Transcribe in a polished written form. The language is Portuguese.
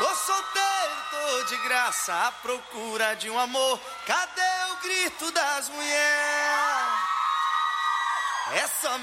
Tô solteiro, tô de graça, à procura de um amor. Cadê o grito das mulheres? É só